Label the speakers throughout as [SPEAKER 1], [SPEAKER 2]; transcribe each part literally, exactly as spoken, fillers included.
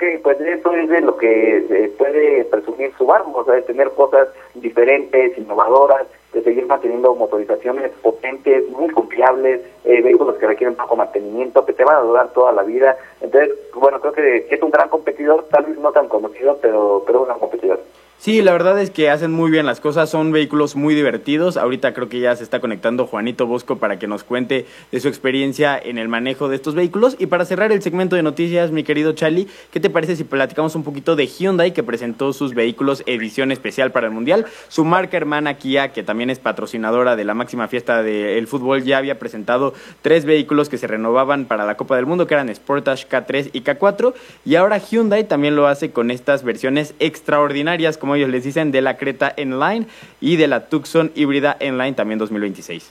[SPEAKER 1] que pues eso es de lo que se puede presumir Subaru, o sea, de tener cosas diferentes, innovadoras, de seguir manteniendo motorizaciones potentes, muy confiables, eh, vehículos que requieren poco mantenimiento, que te van a durar toda la vida. Entonces, bueno, creo que es un gran competidor, tal vez no tan conocido, pero pero un gran competidor.
[SPEAKER 2] Sí, la verdad es que hacen muy bien las cosas, son vehículos muy divertidos. Ahorita creo que ya se está conectando Juanito Bosco para que nos cuente de su experiencia en el manejo de estos vehículos. Y para cerrar el segmento de noticias, mi querido Charlie, ¿qué te parece si platicamos un poquito de Hyundai, que presentó sus vehículos edición especial para el Mundial? Su marca hermana Kia, que también es patrocinadora de la máxima fiesta del fútbol, ya había presentado tres vehículos que se renovaban para la Copa del Mundo, que eran Sportage K tres y K cuatro. Y ahora Hyundai también lo hace con estas versiones extraordinarias, como ellos les dicen, de la Creta N-Line y de la Tucson híbrida N-Line también dos mil veintiséis.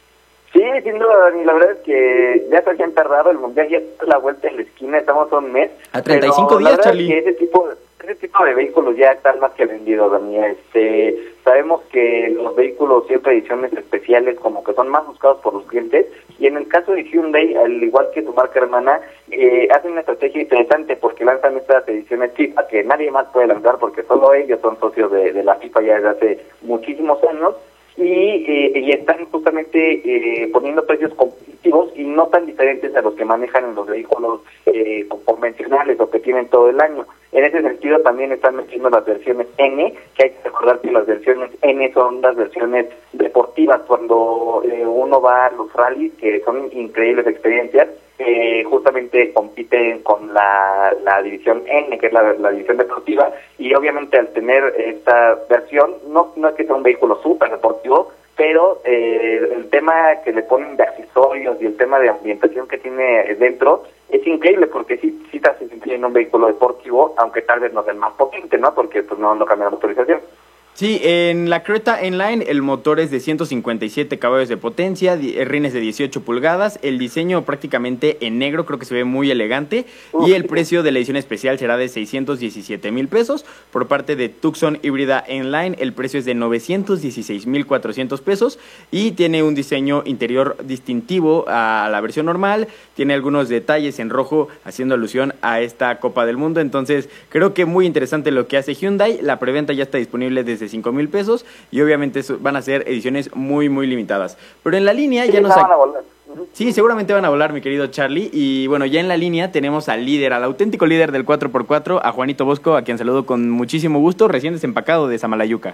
[SPEAKER 1] Sí, sin duda, Dani, la verdad es que ya está bien tardado, el Mundial ya está a la vuelta en la esquina, estamos a un mes.
[SPEAKER 2] A treinta y cinco días, Charlie.
[SPEAKER 1] Es que ese tipo, ese tipo de vehículos ya están más que vendidos, Dani. Este, sabemos que los vehículos siempre ediciones especiales como que son más buscados por los clientes, y en el caso de Hyundai, al igual que su marca hermana, eh, hacen una estrategia interesante porque lanzan estas ediciones FIFA que nadie más puede lanzar porque solo ellos son socios de, de la FIFA ya desde hace muchísimos años. Y, eh, y están justamente eh, poniendo precios competitivos y no tan diferentes a los que manejan en los vehículos eh, convencionales o que tienen todo el año. En ese sentido también están metiendo las versiones N, que hay que recordar que las versiones N son las versiones deportivas, cuando eh, uno va a los rallies, que son increíbles experiencias, eh, justamente compiten con la, la división N, que es la, la división deportiva, y obviamente al tener esta versión, no, no es que sea un vehículo súper deportivo, pero eh, el tema que le ponen de accesorios y el tema de ambientación que tiene dentro es increíble, porque sí, sí te hace sentir en un vehículo deportivo, aunque tal vez no sea el más potente, ¿no? Porque pues no, no cambia la motorización.
[SPEAKER 2] Sí, en la Creta N-Line el motor es de ciento cincuenta y siete caballos de potencia, rines de dieciocho pulgadas, el diseño prácticamente en negro, creo que se ve muy elegante, y el precio de la edición especial será de seiscientos diecisiete mil pesos. Por parte de Tucson híbrida N-Line el precio es de novecientos dieciséis mil cuatrocientos pesos y tiene un diseño interior distintivo a la versión normal, tiene algunos detalles en rojo haciendo alusión a esta Copa del Mundo. Entonces creo que muy interesante lo que hace Hyundai. La preventa ya está disponible desde cinco mil pesos y obviamente van a ser ediciones muy muy limitadas, pero en la línea
[SPEAKER 1] sí,
[SPEAKER 2] ya nos
[SPEAKER 1] van a volar.
[SPEAKER 2] Sí, seguramente van a volar, mi querido Charlie. Y bueno, ya en la línea tenemos al líder, al auténtico líder del cuatro por cuatro, a Juanito Bosco, a quien saludo con muchísimo gusto, recién desempacado de Samalayuca.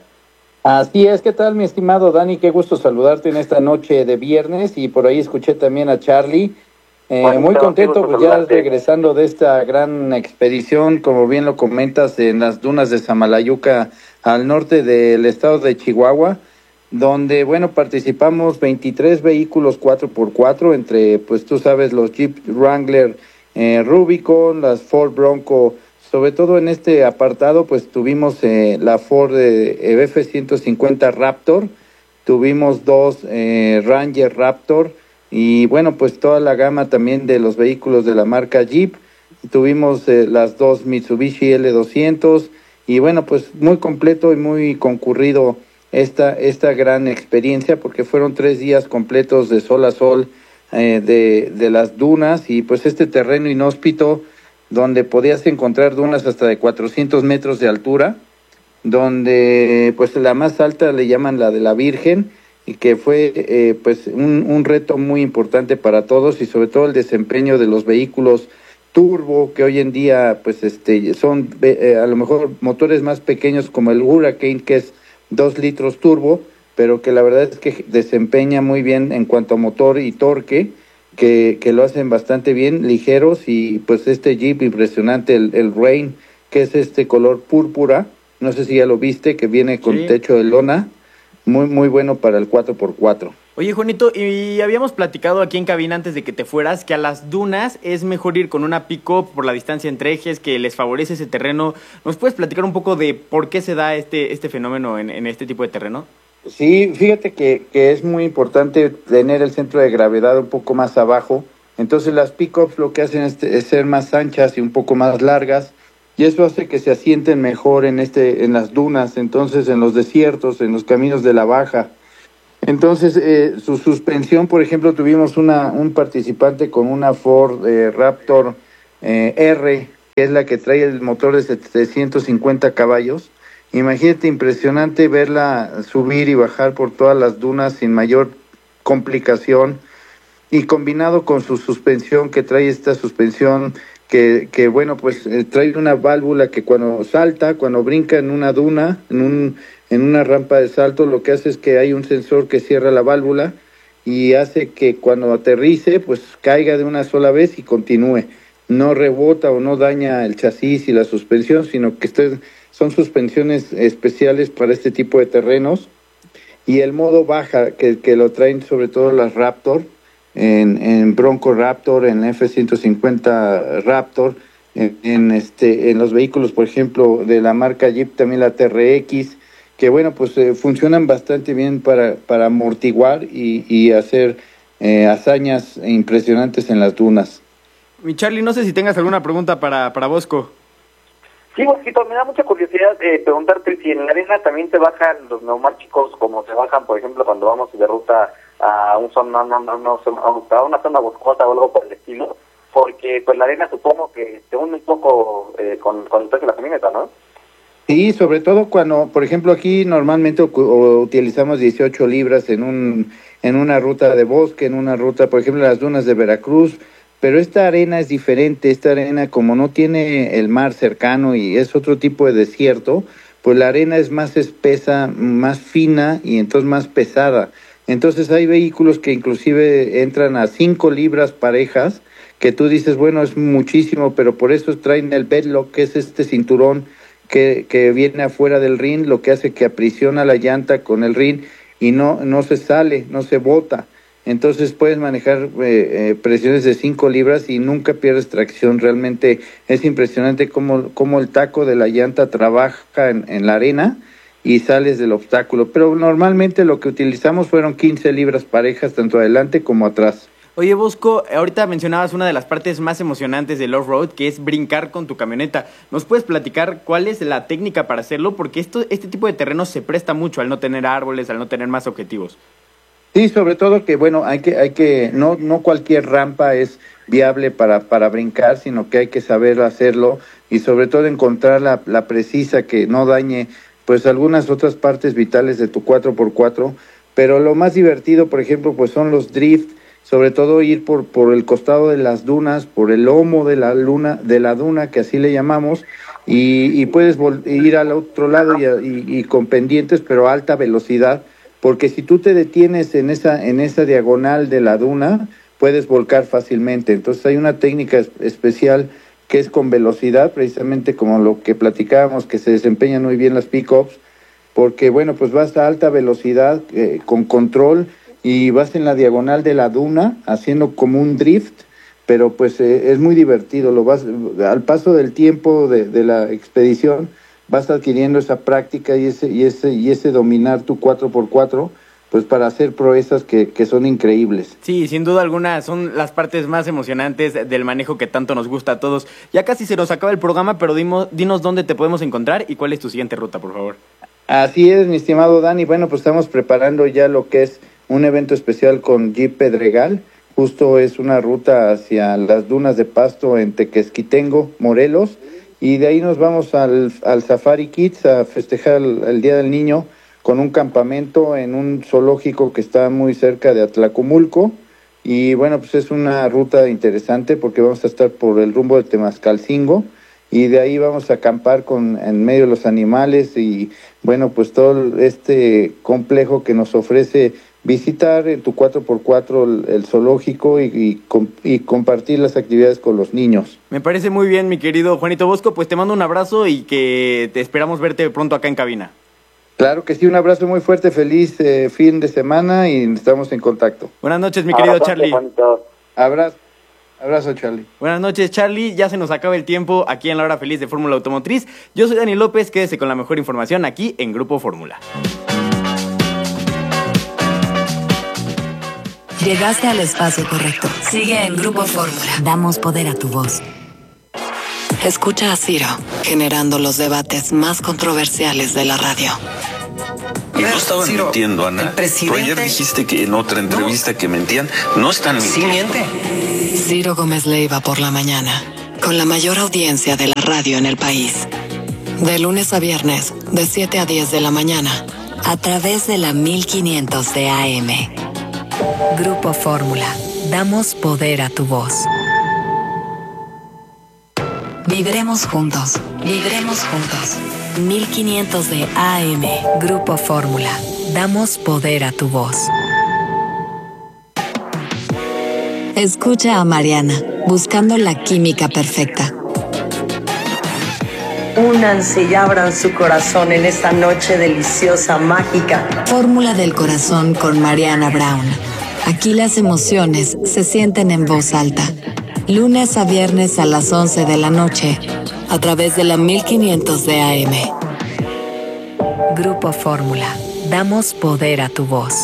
[SPEAKER 3] Así es, ¿qué tal, mi estimado Dani? Qué gusto saludarte en esta noche de viernes, y por ahí escuché también a Charlie. Eh, bueno, muy contento, pues ya regresando de esta gran expedición, como bien lo comentas, en las dunas de Samalayuca, al norte del estado de Chihuahua, donde, bueno, participamos veintitrés vehículos cuatro por cuatro, entre, pues tú sabes, los Jeep Wrangler eh, Rubicon, las Ford Bronco. Sobre todo en este apartado, pues tuvimos eh, la Ford eh, F ciento cincuenta Raptor, tuvimos dos eh, Ranger Raptor, y bueno, pues toda la gama también de los vehículos de la marca Jeep. Tuvimos eh, las dos Mitsubishi L doscientos, y bueno, pues muy completo y muy concurrido esta, esta gran experiencia, porque fueron tres días completos de sol a sol eh, de, de las dunas, y pues este terreno inhóspito donde podías encontrar dunas hasta de cuatrocientos metros de altura, donde pues la más alta le llaman la de la Virgen, y que fue eh, pues un, un reto muy importante para todos, y sobre todo el desempeño de los vehículos turbo, que hoy en día pues este son eh, a lo mejor motores más pequeños, como el Hurricane, que es dos litros turbo, pero que la verdad es que desempeña muy bien en cuanto a motor y torque, que, que lo hacen bastante bien, ligeros. Y pues este Jeep impresionante, el, el Rain, que es este color púrpura, no sé si ya lo viste, que viene con sí. techo de lona, muy muy bueno para el cuatro por cuatro.
[SPEAKER 2] Oye, Juanito, y habíamos platicado aquí en cabina antes de que te fueras que a las dunas es mejor ir con una pick-up por la distancia entre ejes, que les favorece ese terreno. ¿Nos puedes platicar un poco de por qué se da este este fenómeno en, en este tipo de terreno?
[SPEAKER 3] Sí, fíjate que, que es muy importante tener el centro de gravedad un poco más abajo. Entonces las pick-ups lo que hacen es, es ser más anchas y un poco más largas, y eso hace que se asienten mejor en este en las dunas, entonces en los desiertos, en los caminos de la baja. Entonces eh, su suspensión, por ejemplo, tuvimos una un participante con una Ford eh, Raptor eh, R, que es la que trae el motor de setecientos cincuenta caballos. Imagínate, impresionante verla subir y bajar por todas las dunas sin mayor complicación, y combinado con su suspensión, que trae esta suspensión que, que bueno, pues eh, trae una válvula que cuando salta, cuando brinca en una duna, en un en una rampa de salto, lo que hace es que hay un sensor que cierra la válvula y hace que cuando aterrice, pues caiga de una sola vez y continúe. No rebota o no daña el chasis y la suspensión, sino que esté, son suspensiones especiales para este tipo de terrenos. Y el modo baja, que, que lo traen sobre todo las Raptor, en, en Bronco Raptor, en F ciento cincuenta Raptor, en, en, este, en los vehículos, por ejemplo, de la marca Jeep, también la T R X, que bueno, pues eh, funcionan bastante bien para, para amortiguar y, y hacer eh, hazañas impresionantes en las dunas.
[SPEAKER 2] Mi Charlie, no sé si tengas alguna pregunta para, para Bosco.
[SPEAKER 1] Sí, Bosquito, me da mucha curiosidad eh, preguntarte si en la arena también se bajan los neumáticos como se bajan, por ejemplo, cuando vamos de ruta a, un zona, no, no, no, a una zona boscosa o algo por el estilo, porque pues la arena supongo que te hunde un poco eh, con, con el peso de la camioneta, ¿no?
[SPEAKER 3] Sí, sobre todo cuando, por ejemplo, aquí normalmente o, utilizamos dieciocho libras en un en una ruta de bosque, en una ruta, por ejemplo, en las dunas de Veracruz, pero esta arena es diferente. Esta arena, como no tiene el mar cercano y es otro tipo de desierto, pues la arena es más espesa, más fina y entonces más pesada. Entonces hay vehículos que inclusive entran a cinco libras parejas, que tú dices, bueno, es muchísimo, pero por eso traen el bedlock, que es este cinturón que, que viene afuera del rin, lo que hace que aprisiona la llanta con el rin y no, no se sale, no se bota. Entonces puedes manejar eh, eh, presiones de cinco libras y nunca pierdes tracción. Realmente es impresionante cómo, cómo el taco de la llanta trabaja en, en la arena y sales del obstáculo. Pero normalmente lo que utilizamos fueron quince libras parejas, tanto adelante como atrás.
[SPEAKER 2] Oye, Bosco, ahorita mencionabas una de las partes más emocionantes del off-road, que es brincar con tu camioneta. ¿Nos puedes platicar cuál es la técnica para hacerlo? Porque esto, este tipo de terreno se presta mucho al no tener árboles, al no tener más objetivos.
[SPEAKER 3] Sí, sobre todo que, bueno, hay que, hay que, no, no cualquier rampa es viable para, para brincar, sino que hay que saber hacerlo y sobre todo encontrar la, la precisa que no dañe, pues, algunas otras partes vitales de tu cuatro por cuatro, pero lo más divertido, por ejemplo, pues son los drift, sobre todo ir por, por el costado de las dunas, por el lomo de la luna, de la duna, que así le llamamos, y, y puedes vol- ir al otro lado y, y, y con pendientes, pero a alta velocidad, porque si tú te detienes en esa en esa diagonal de la duna, puedes volcar fácilmente. Entonces hay una técnica es- especial que es con velocidad, precisamente como lo que platicábamos, que se desempeñan muy bien las pick-ups, porque bueno, pues vas a alta velocidad, eh, con control, y vas en la diagonal de la duna, haciendo como un drift, pero pues eh, es muy divertido. Lo vas al paso del tiempo de, de la expedición, vas adquiriendo esa práctica y ese y ese y ese dominar tu cuatro por cuatro, pues para hacer proezas que, que son increíbles.
[SPEAKER 2] Sí, sin duda alguna son las partes más emocionantes del manejo que tanto nos gusta a todos. Ya casi se nos acaba el programa, pero dimos, dinos dónde te podemos encontrar y cuál es tu siguiente ruta, por favor.
[SPEAKER 3] Así es, mi estimado Dani. Bueno, pues estamos preparando ya lo que es un evento especial con Jeep Pedregal. Justo es una ruta hacia las dunas de Pasto en Tequesquitengo, Morelos, y de ahí nos vamos al, al Safari Kids a festejar el, el Día del Niño con un campamento en un zoológico que está muy cerca de Atlacomulco. Y bueno, pues es una ruta interesante porque vamos a estar por el rumbo de Temascalcingo y de ahí vamos a acampar con en medio de los animales y bueno, pues todo este complejo que nos ofrece visitar en tu cuatro por cuatro el, el zoológico y, y, com, y compartir las actividades con los niños.
[SPEAKER 2] Me parece muy bien, mi querido Juanito Bosco, pues te mando un abrazo y que te esperamos verte pronto acá en cabina.
[SPEAKER 3] Claro que sí, un abrazo muy fuerte, feliz eh, fin de semana y estamos en contacto.
[SPEAKER 2] Buenas noches, mi querido
[SPEAKER 1] Abrazo,
[SPEAKER 2] Charlie.
[SPEAKER 1] Juanito.
[SPEAKER 3] Abrazo, abrazo, Charlie.
[SPEAKER 2] Buenas noches, Charlie. Ya se nos acaba el tiempo aquí en la hora feliz de Fórmula Automotriz. Yo soy Dani López, quédese con la mejor información aquí en Grupo Fórmula.
[SPEAKER 4] Llegaste al espacio correcto. Sigue en Grupo Fórmula. Damos poder a tu voz. Escucha a Ciro, generando los debates más controversiales de la radio.
[SPEAKER 5] Y no estaban Ciro, mintiendo, Ana. Pero ayer dijiste que en otra entrevista no. que mentían. No están mintiendo.
[SPEAKER 4] Sí miente. Ciro Gómez Leiva por la mañana. con la mayor audiencia de la radio en el país. De lunes a viernes, de siete a diez de la mañana, a través de la mil quinientos de A M. Grupo Fórmula. Damos poder a tu voz. Vibremos juntos. Vibremos juntos. mil quinientos de A M. Grupo Fórmula. Damos poder a tu voz. Escucha a Mariana, buscando la química perfecta.
[SPEAKER 6] Únanse y abran su corazón en esta noche deliciosa, mágica.
[SPEAKER 4] Fórmula del corazón con Mariana Brown. Aquí las emociones se sienten en voz alta. Lunes a viernes a las once de la noche, a través de la mil quinientos de A M. Grupo Fórmula. Damos poder a tu voz.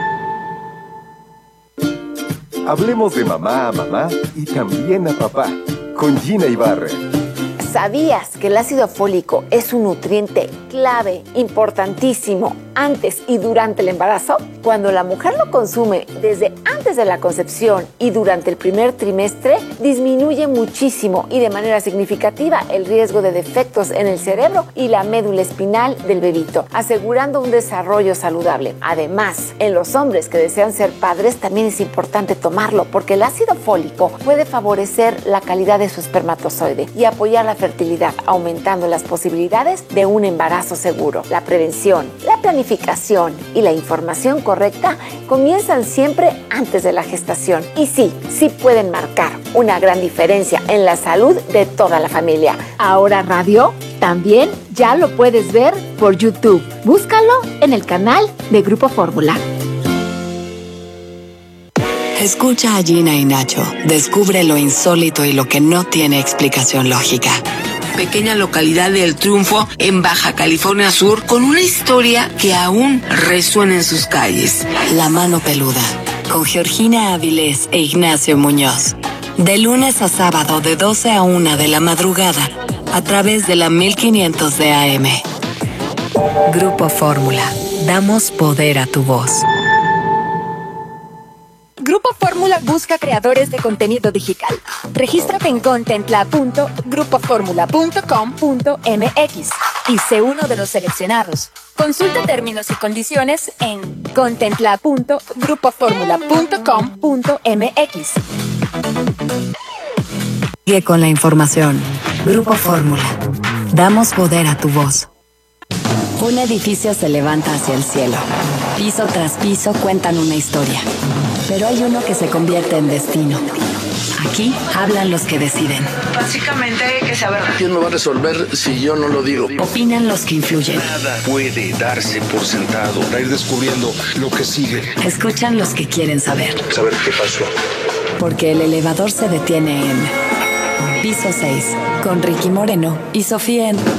[SPEAKER 7] Hablemos de mamá a mamá y también a papá, con Gina Ibarra.
[SPEAKER 8] ¿Sabías que el ácido fólico es un nutriente clave, importantísimo, antes y durante el embarazo? Cuando la mujer lo consume desde antes de la concepción y durante el primer trimestre, disminuye muchísimo y de manera significativa el riesgo de defectos en el cerebro y la médula espinal del bebito, asegurando un desarrollo saludable. Además, en los hombres que desean ser padres también es importante tomarlo, porque el ácido fólico puede favorecer la calidad de su espermatozoide y apoyar la fertilidad, aumentando las posibilidades de un embarazo seguro. La prevención, la planificación y la información correcta comienzan siempre antes de la gestación. Y sí, sí pueden marcar una gran diferencia en la salud de toda la familia. Ahora Radio también ya lo puedes ver por YouTube. Búscalo en el canal de Grupo Fórmula.
[SPEAKER 4] Escucha a Gina y Nacho. Descubre lo insólito y lo que no tiene explicación lógica.
[SPEAKER 9] Pequeña localidad de El Triunfo, en Baja California Sur, con una historia que aún resuena en sus calles.
[SPEAKER 4] La mano peluda, con Georgina Avilés e Ignacio Muñoz. De lunes a sábado, de doce a una de la madrugada, a través de la mil quinientos de A M. Grupo Fórmula. Damos poder a tu voz.
[SPEAKER 10] Grupo Fórmula busca creadores de contenido digital. Regístrate en contentlab punto grupo fórmula punto com punto m x y sé uno de los seleccionados. Consulta términos y condiciones en contentlab punto grupo fórmula punto com punto m x.
[SPEAKER 4] Sigue con la información. Grupo Fórmula. Damos poder a tu voz. Un edificio se levanta hacia el cielo. Piso tras piso cuentan una historia. Pero hay uno que se convierte en destino. Aquí hablan los que deciden.
[SPEAKER 11] Básicamente hay que saber.
[SPEAKER 12] ¿Quién lo va a resolver si yo no lo digo?
[SPEAKER 4] Opinan los que influyen.
[SPEAKER 5] Nada puede darse por sentado.
[SPEAKER 12] Para ir descubriendo lo que sigue.
[SPEAKER 4] Escuchan los que quieren saber.
[SPEAKER 12] Saber qué pasó.
[SPEAKER 4] Porque el elevador se detiene en Piso seis, con Ricky Moreno y Sofía en...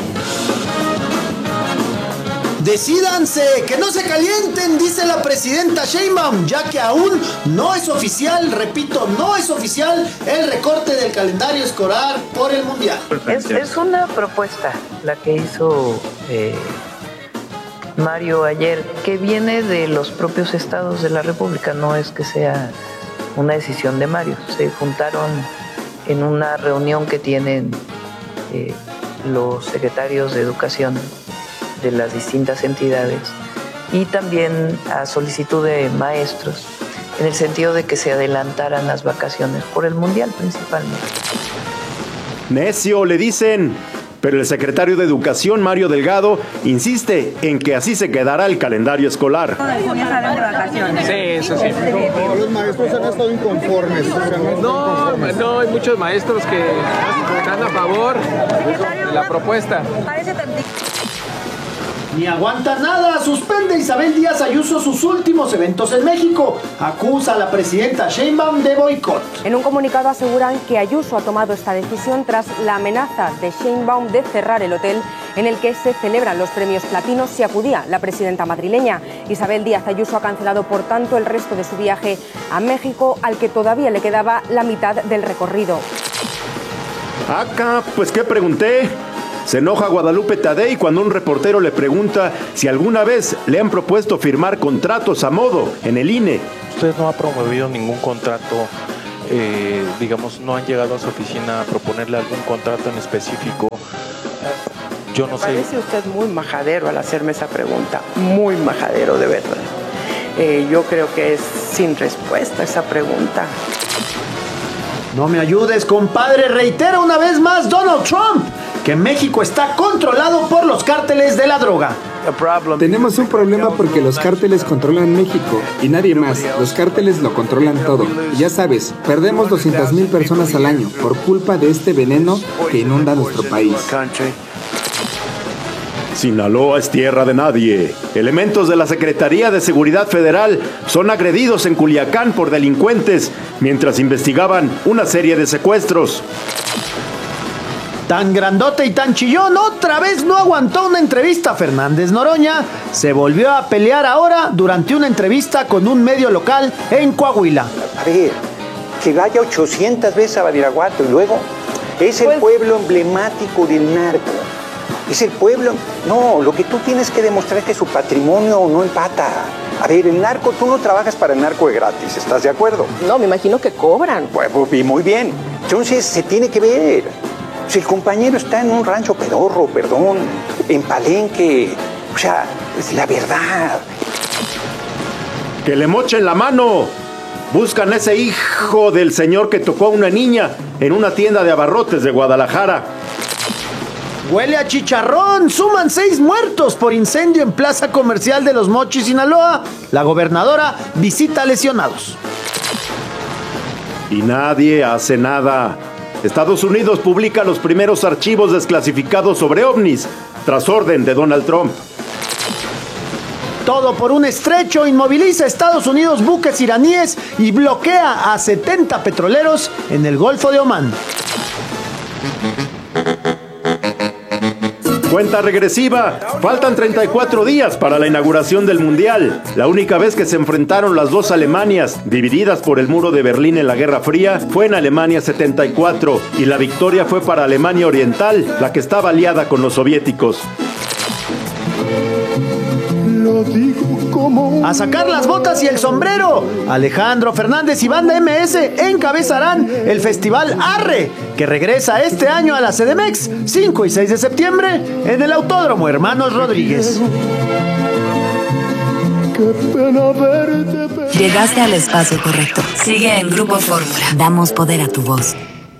[SPEAKER 13] Decídanse, que no se calienten, dice la presidenta Sheinbaum, ya que aún no es oficial, repito, no es oficial el recorte del calendario escolar por el Mundial.
[SPEAKER 14] Es, es una propuesta la que hizo eh, Mario ayer, que viene de los propios estados de la República, no es que sea una decisión de Mario. Se juntaron en una reunión que tienen eh, los secretarios de educación de las distintas entidades y también a solicitud de maestros, en el sentido de que se adelantaran las vacaciones por el Mundial principalmente.
[SPEAKER 15] Necio, le dicen, pero el secretario de Educación, Mario Delgado, insiste en que así se quedará el calendario escolar.
[SPEAKER 16] Sí, eso sí.
[SPEAKER 17] Los maestros han estado inconformes.
[SPEAKER 16] No, no, hay muchos maestros que están a favor de la propuesta.
[SPEAKER 13] Ni aguanta nada, suspende Isabel Díaz Ayuso sus últimos eventos en México. Acusa a la presidenta Sheinbaum de boicot.
[SPEAKER 18] En un comunicado aseguran que Ayuso ha tomado esta decisión tras la amenaza de Sheinbaum de cerrar el hotel en el que se celebran los premios platinos si acudía la presidenta madrileña. Isabel Díaz Ayuso ha cancelado, por tanto, el resto de su viaje a México, al que todavía le quedaba la mitad del recorrido.
[SPEAKER 15] Acá, pues ¿qué pregunté? Se enoja Guadalupe Tadei cuando un reportero le pregunta si alguna vez le han propuesto firmar contratos a modo en el I N E.
[SPEAKER 19] Usted no ha promovido ningún contrato eh, digamos, no han llegado a su oficina a proponerle algún contrato en específico. Yo no sé.
[SPEAKER 20] Parece usted muy majadero al hacerme esa pregunta, muy majadero de verdad. Eh, yo creo que es sin respuesta esa pregunta.
[SPEAKER 13] No me ayudes, compadre. Reitera una vez más Donald Trump que México está controlado por los cárteles de la droga.
[SPEAKER 21] Tenemos un problema porque los cárteles controlan México y nadie más. Los cárteles lo controlan todo. Y ya sabes, perdemos doscientas mil personas al año por culpa de este veneno que inunda nuestro país.
[SPEAKER 15] Sinaloa es tierra de nadie. Elementos de la Secretaría de Seguridad Federal son agredidos en Culiacán por delincuentes mientras investigaban una serie de secuestros.
[SPEAKER 13] Tan grandote y tan chillón, otra vez no aguantó una entrevista. Fernández Noroña se volvió a pelear ahora durante una entrevista con un medio local en Coahuila.
[SPEAKER 22] A ver, que vaya ochocientas veces a Badiraguato y luego es el pueblo emblemático del narco. Es el pueblo. No, lo que tú tienes que demostrar es que su patrimonio no empata. A ver, el narco, tú no trabajas para el narco de gratis, ¿estás de acuerdo?
[SPEAKER 20] No, me imagino que cobran.
[SPEAKER 22] Pues, pues muy bien. Entonces se tiene que ver. Si el compañero está en un rancho pedorro, perdón, en Palenque, o sea, es la verdad.
[SPEAKER 15] ¡Que le mochen la mano! Buscan a ese hijo del señor que tocó a una niña en una tienda de abarrotes de Guadalajara.
[SPEAKER 13] Huele a chicharrón. Suman seis muertos por incendio en Plaza Comercial de Los Mochis, Sinaloa. La gobernadora visita lesionados.
[SPEAKER 15] Y nadie hace nada. Estados Unidos publica los primeros archivos desclasificados sobre ovnis, tras orden de Donald Trump.
[SPEAKER 13] Todo por un estrecho. Inmoviliza a Estados Unidos buques iraníes y bloquea a setenta petroleros en el Golfo de Omán.
[SPEAKER 15] Cuenta regresiva. Faltan treinta y cuatro días para la inauguración del Mundial. La única vez que se enfrentaron las dos Alemanias, divididas por el muro de Berlín en la Guerra Fría, fue en Alemania setenta y cuatro, y la victoria fue para Alemania Oriental, la que estaba aliada con los soviéticos.
[SPEAKER 13] A sacar las botas y el sombrero. Alejandro Fernández y Banda M S encabezarán el Festival Arre, que regresa este año a la CDMX, cinco y seis de septiembre, en el Autódromo Hermanos Rodríguez.
[SPEAKER 4] Llegaste al espacio correcto. Sigue en Grupo Fórmula. Damos poder a tu voz.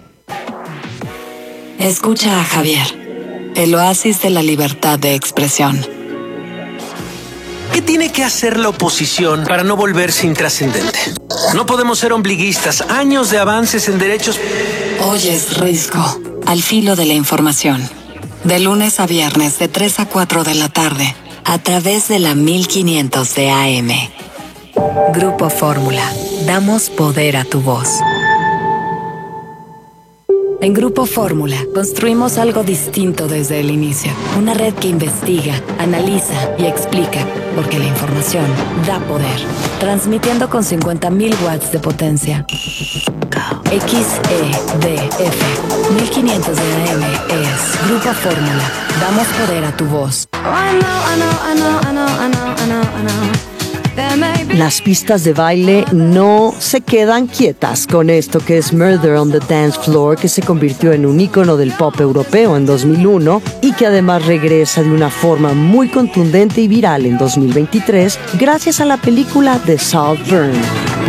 [SPEAKER 4] Escucha a Javier, el oasis de la libertad de expresión.
[SPEAKER 23] ¿Qué tiene que hacer la oposición para no volverse intrascendente? No podemos ser ombliguistas. Años de avances en derechos.
[SPEAKER 4] Oyes Risco, al filo de la información. De lunes a viernes, de tres a cuatro de la tarde, a través de la mil quinientos de A M. Grupo Fórmula. Damos poder a tu voz. En Grupo Fórmula construimos algo distinto desde el inicio. Una red que investiga, analiza y explica, porque la información da poder. Transmitiendo con cincuenta mil watts de potencia. X E D F mil quinientos de A M es Grupo Fórmula. Damos poder a tu voz.
[SPEAKER 24] Las pistas de baile no se quedan quietas con esto que es Murder on the Dance Floor, que se convirtió en un ícono del pop europeo en dos mil uno y que además regresa de una forma muy contundente y viral en dos mil veintitrés gracias a la película The Saltburn.